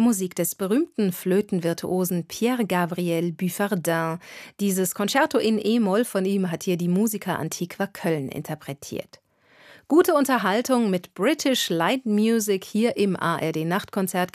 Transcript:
Musik des berühmten Flötenvirtuosen Pierre-Gabriel Buffardin. Dieses Concerto in e-Moll von ihm hat hier die Musica Antiqua Köln interpretiert. Gute Unterhaltung mit British Light Music hier im ARD Nachtkonzert